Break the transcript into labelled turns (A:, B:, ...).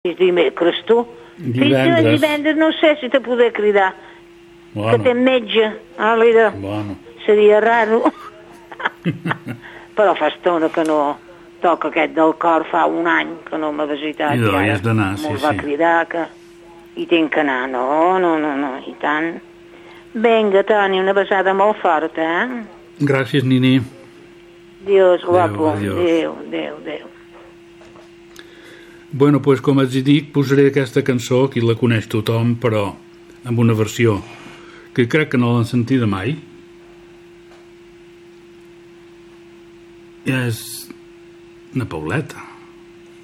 A: Dimecres, tu? Divendres no sé si te poder cridar. Bueno. Que té metge. Bueno. Seria raro. Però fa estona que no toca aquest del cor, fa un any que no m'ha visitat.
B: I has d'anar, sí.
A: Va cridar que hi tinc que anar. No, i tant. Vinga, Toni, una besada molt forta, eh?
B: Gràcies, Nini.
A: Adiós, guapo. Adéu.
B: Bueno, doncs com els dic, posaré aquesta cançó, qui la coneix tothom, però amb una versió que crec que no l'han sentida mai. És una Pauleta.